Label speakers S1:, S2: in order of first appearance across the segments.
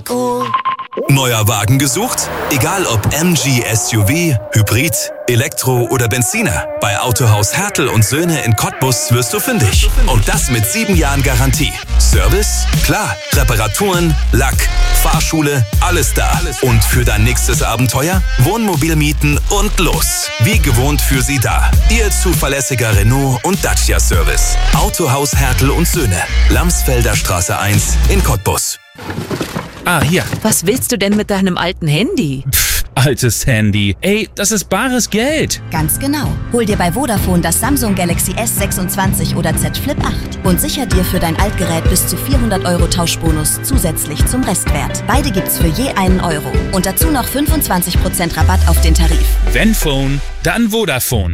S1: Neuer Wagen gesucht? Egal ob MG, SUV, Hybrid, Elektro oder Benziner. Bei Autohaus Hertel und Söhne in Cottbus wirst du fündig. Und das mit 7 Jahren Garantie. Service? Klar. Reparaturen, Lack, Fahrschule, alles da. Und für dein nächstes Abenteuer? Wohnmobil mieten und los. Wie gewohnt für Sie da. Ihr zuverlässiger Renault und Dacia Service. Autohaus Hertel und Söhne. Lamsfelder Straße 1 in Cottbus.
S2: Hier.
S3: Was willst du denn mit deinem alten Handy?
S2: Altes Handy. Ey, das ist bares Geld.
S4: Ganz genau. Hol dir bei Vodafone das Samsung Galaxy S26 oder Z Flip 8 und sicher dir für dein Altgerät bis zu 400 € Tauschbonus zusätzlich zum Restwert. Beide gibt's für je €1. Und dazu noch 25% Rabatt auf den Tarif.
S2: Wenn Phone, dann Vodafone.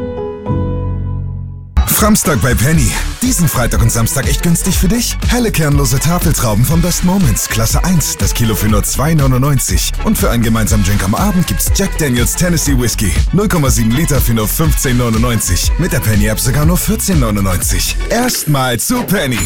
S5: Framstag bei Penny. Diesen Freitag und Samstag echt günstig für dich? Helle kernlose Tafeltrauben vom Best Moments, Klasse 1, das Kilo für nur 2,99. Und für einen gemeinsamen Drink am Abend gibt's Jack Daniels Tennessee Whiskey. 0,7 Liter für nur 15,99. Mit der Penny-App sogar nur 14,99. Erstmal zu Penny.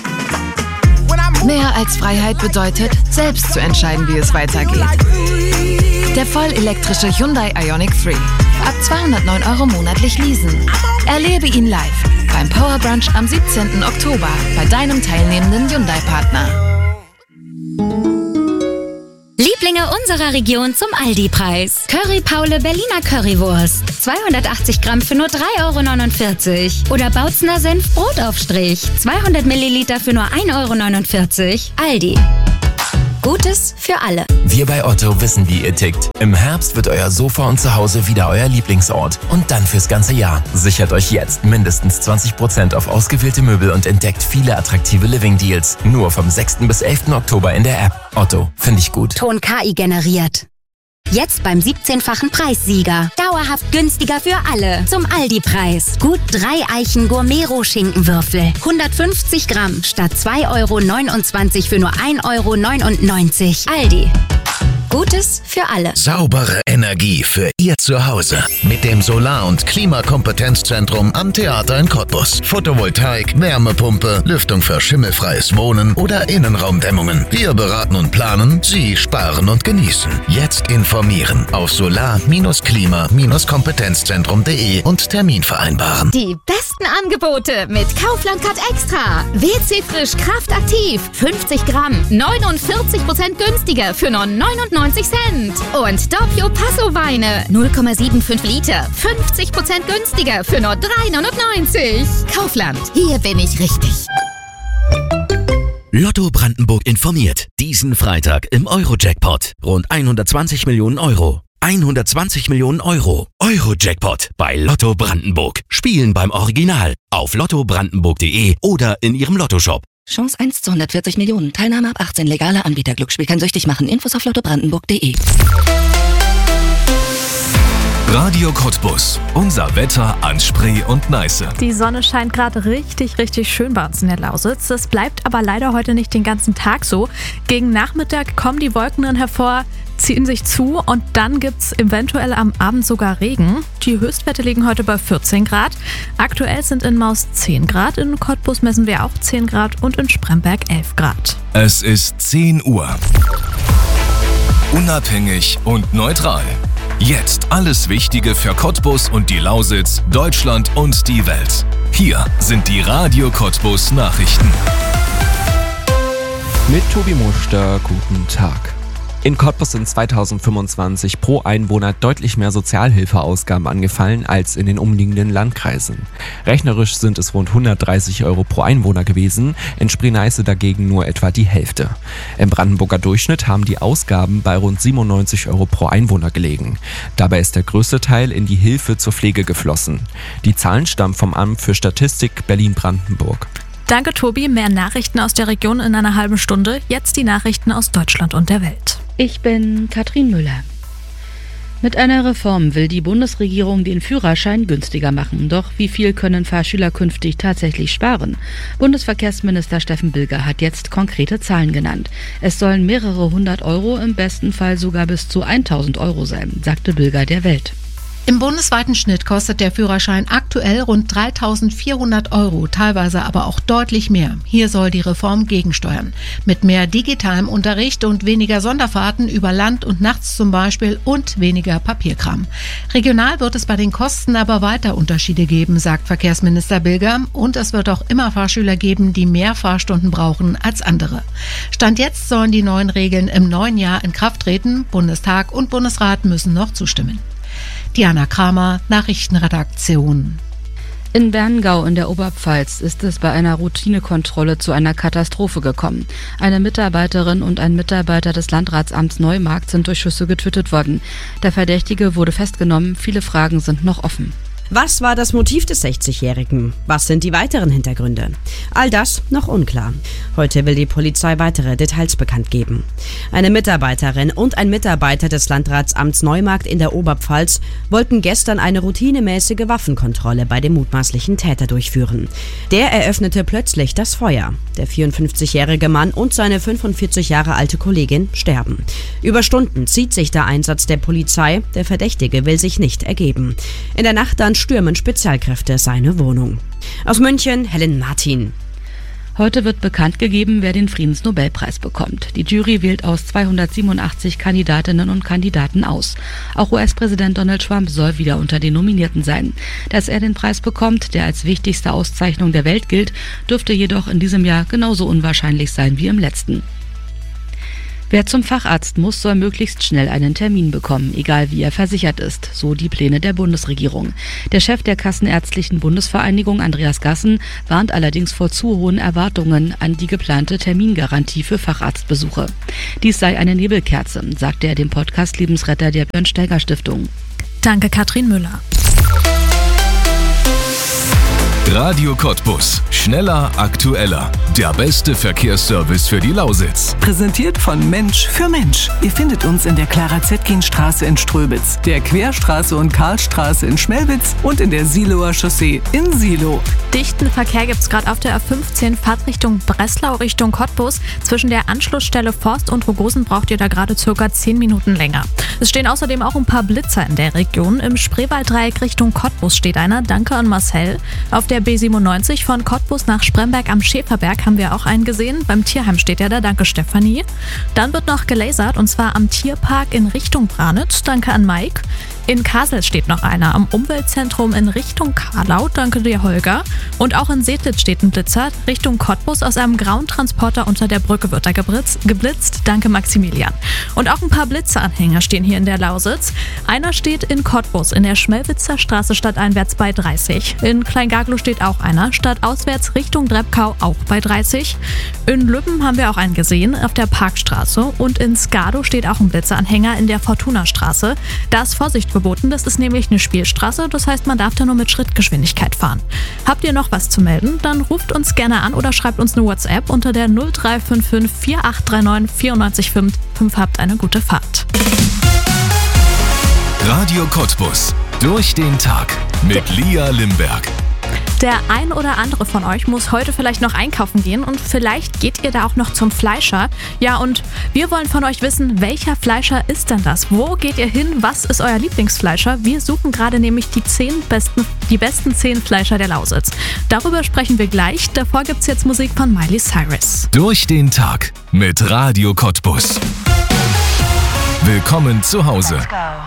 S6: Mehr als Freiheit bedeutet, selbst zu entscheiden, wie es weitergeht. Der vollelektrische Hyundai Ioniq 3. Ab 209 € monatlich leasen. Erlebe ihn live beim Power Brunch am 17. Oktober bei deinem teilnehmenden Hyundai-Partner.
S7: Lieblinge unserer Region zum Aldi-Preis. Curry Paule Berliner Currywurst. 280 Gramm für nur 3,49 €. Oder Bautzner Senf Brotaufstrich. 200 Milliliter für nur 1,49 €. Aldi. Gutes für alle.
S8: Wir bei Otto wissen, wie ihr tickt. Im Herbst wird euer Sofa und Zuhause wieder euer Lieblingsort. Und dann fürs ganze Jahr. Sichert euch jetzt mindestens 20% auf ausgewählte Möbel und entdeckt viele attraktive Living-Deals. Nur vom 6. bis 11. Oktober in der App. Otto, finde ich gut.
S7: Ton KI generiert. Jetzt beim 17-fachen Preissieger. Dauerhaft günstiger für alle. Zum Aldi-Preis. Gut 3 Eichen Gourmet-Roh-Schinkenwürfel. 150 Gramm statt 2,29 € für nur 1,99 €. Aldi. Gutes für alle.
S9: Saubere Energie für Ihr Zuhause. Mit dem Solar- und Klimakompetenzzentrum am Theater in Cottbus. Photovoltaik, Wärmepumpe, Lüftung für schimmelfreies Wohnen oder Innenraumdämmungen. Wir beraten und planen, Sie sparen und genießen. Jetzt informieren auf solar-klima-kompetenzzentrum.de und Termin vereinbaren.
S10: Die besten Angebote mit Kaufland Cut Extra. WC Frisch Kraft Aktiv. 50 Gramm. 49% günstiger für nur 99 Cent. Und Doppio Passo Weine. 0,75 Liter. 50% günstiger für nur 3,99 €. Kaufland. Hier bin ich richtig.
S11: Lotto Brandenburg informiert. Diesen Freitag im Euro-Jackpot. Rund 120 Millionen €. 120 Millionen €. Euro-Jackpot bei Lotto Brandenburg. Spielen beim Original. Auf lottobrandenburg.de oder in Ihrem Lottoshop.
S4: Chance 1 zu 140 Millionen. Teilnahme ab 18. Legaler Anbieter. Glücksspiel kann süchtig machen. Infos auf lottobrandenburg.de.
S1: Radio Cottbus. Unser Wetter an Spree und Neiße.
S12: Die Sonne scheint gerade richtig, richtig schön bei uns in der Lausitz. Das bleibt aber leider heute nicht den ganzen Tag so. Gegen Nachmittag kommen die Wolken dann hervor, ziehen sich zu und dann gibt's eventuell am Abend sogar Regen. Die Höchstwerte liegen heute bei 14 Grad. Aktuell sind in Maus 10 Grad. In Cottbus messen wir auch 10 Grad und in Spremberg 11 Grad.
S1: Es ist 10 Uhr. Unabhängig und neutral. Jetzt alles Wichtige für Cottbus und die Lausitz, Deutschland und die Welt. Hier sind die Radio Cottbus Nachrichten.
S13: Mit Tobi Muster, guten Tag. In Cottbus sind 2025 pro Einwohner deutlich mehr Sozialhilfeausgaben angefallen als in den umliegenden Landkreisen. Rechnerisch sind es rund 130 € pro Einwohner gewesen, in Spree-Neiße dagegen nur etwa die Hälfte. Im Brandenburger Durchschnitt haben die Ausgaben bei rund 97 € pro Einwohner gelegen. Dabei ist der größte Teil in die Hilfe zur Pflege geflossen. Die Zahlen stammen vom Amt für Statistik Berlin-Brandenburg.
S12: Danke, Tobi. Mehr Nachrichten aus der Region in einer halben Stunde. Jetzt die Nachrichten aus Deutschland und der Welt.
S14: Ich bin Katrin Müller. Mit einer Reform will die Bundesregierung den Führerschein günstiger machen. Doch wie viel können Fahrschüler künftig tatsächlich sparen? Bundesverkehrsminister Steffen Bilger hat jetzt konkrete Zahlen genannt. Es sollen mehrere 100 €, im besten Fall sogar bis zu 1.000 € sein, sagte Bilger der Welt.
S15: Im bundesweiten Schnitt kostet der Führerschein aktuell rund 3.400 €, teilweise aber auch deutlich mehr. Hier soll die Reform gegensteuern. Mit mehr digitalem Unterricht und weniger Sonderfahrten über Land und nachts zum Beispiel und weniger Papierkram. Regional wird es bei den Kosten aber weiter Unterschiede geben, sagt Verkehrsminister Bilger. Und es wird auch immer Fahrschüler geben, die mehr Fahrstunden brauchen als andere. Stand jetzt sollen die neuen Regeln im neuen Jahr in Kraft treten. Bundestag und Bundesrat müssen noch zustimmen. Diana Kramer, Nachrichtenredaktion.
S14: In Berngau in der Oberpfalz ist es bei einer Routinekontrolle zu einer Katastrophe gekommen. Eine Mitarbeiterin und ein Mitarbeiter des Landratsamts Neumarkt sind durch Schüsse getötet worden. Der Verdächtige wurde festgenommen, viele Fragen sind noch offen.
S16: Was war das Motiv des 60-Jährigen? Was sind die weiteren Hintergründe? All das noch unklar. Heute will die Polizei weitere Details bekannt geben. Eine Mitarbeiterin und ein Mitarbeiter des Landratsamts Neumarkt in der Oberpfalz wollten gestern eine routinemäßige Waffenkontrolle bei dem mutmaßlichen Täter durchführen. Der eröffnete plötzlich das Feuer. Der 54-jährige Mann und seine 45 Jahre alte Kollegin sterben. Über Stunden zieht sich der Einsatz der Polizei. Der Verdächtige will sich nicht ergeben. In der Nacht dann stürmen Spezialkräfte seine Wohnung. Aus München, Helen Martin.
S14: Heute wird bekannt gegeben, wer den Friedensnobelpreis bekommt. Die Jury wählt aus 287 Kandidatinnen und Kandidaten aus. Auch US-Präsident Donald Trump soll wieder unter den Nominierten sein. Dass er den Preis bekommt, der als wichtigste Auszeichnung der Welt gilt, dürfte jedoch in diesem Jahr genauso unwahrscheinlich sein wie im letzten. Wer zum Facharzt muss, soll möglichst schnell einen Termin bekommen, egal wie er versichert ist, so die Pläne der Bundesregierung. Der Chef der Kassenärztlichen Bundesvereinigung, Andreas Gassen, warnt allerdings vor zu hohen Erwartungen an die geplante Termingarantie für Facharztbesuche. Dies sei eine Nebelkerze, sagte er dem Podcast Lebensretter der Björn-Steiger Stiftung.
S12: Danke, Katrin Müller.
S1: Radio Cottbus. Schneller, aktueller. Der beste Verkehrsservice für die Lausitz.
S17: Präsentiert von Mensch für Mensch. Ihr findet uns in der Clara-Zetkin-Straße in Ströbitz, der Querstraße und Karlstraße in Schmelwitz und in der Siloer Chaussee in Silo.
S12: Dichten Verkehr gibt es gerade auf der A15 Fahrtrichtung Breslau Richtung Cottbus. Zwischen der Anschlussstelle Forst und Rogosen braucht ihr da gerade ca. 10 Minuten länger. Es stehen außerdem auch ein paar Blitzer in der Region. Im Spreewalddreieck Richtung Cottbus steht einer. Danke an Marcel. Auf der B97 von Cottbus nach Spremberg am Schäferberg haben wir auch einen gesehen. Beim Tierheim steht er da. Danke, Stefanie. Dann wird noch gelasert und zwar am Tierpark in Richtung Branitz. Danke an Mike. In Kassel steht noch einer am Umweltzentrum in Richtung Karlau. Danke dir, Holger. Und auch in Setlitz steht ein Blitzer Richtung Cottbus. Aus einem grauen Transporter unter der Brücke wird da geblitzt. Danke, Maximilian. Und auch ein paar Blitzeranhänger stehen hier in der Lausitz. Einer steht in Cottbus in der Schmelwitzer Straße stadteinwärts bei 30. In Kleingarglow steht auch einer. Stadtauswärts Richtung Drebkau auch bei 30. In Lübben haben wir auch einen gesehen auf der Parkstraße. Und in Skado steht auch ein Blitzeranhänger in der Fortuna-Straße. Da ist Vorsicht geboten. Das ist nämlich eine Spielstraße. Das heißt, man darf da nur mit Schrittgeschwindigkeit fahren. Habt ihr noch was zu melden? Dann ruft uns gerne an oder schreibt uns eine WhatsApp unter der 0355 4839 9455. Habt eine gute Fahrt.
S1: Radio Cottbus. Durch den Tag mit Lia Limberg.
S12: Der ein oder andere von euch muss heute vielleicht noch einkaufen gehen und vielleicht geht ihr da auch noch zum Fleischer. Ja, und wir wollen von euch wissen, welcher Fleischer ist denn das? Wo geht ihr hin? Was ist euer Lieblingsfleischer? Wir suchen gerade nämlich die besten 10 Fleischer der Lausitz. Darüber sprechen wir gleich. Davor gibt's jetzt Musik von Miley Cyrus.
S1: Durch den Tag mit Radio Cottbus. Willkommen zu Hause.